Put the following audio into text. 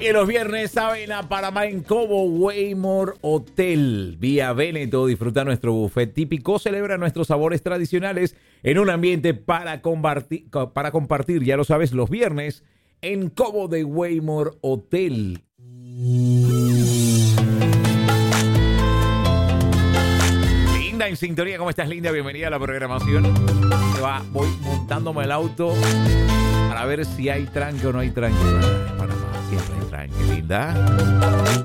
Y los viernes, saben, a Panamá en Cobo Waymore Hotel. Vía Véneto, disfruta nuestro buffet típico, celebra nuestros sabores tradicionales en un ambiente para compartir, ya lo sabes, los viernes en Cobo de Waymore Hotel. Linda en sintonía, ¿cómo estás, Linda? Bienvenida a la programación. Voy montándome el auto para ver si hay tranque o no hay tranque. En Panamá siempre hay tranque, linda.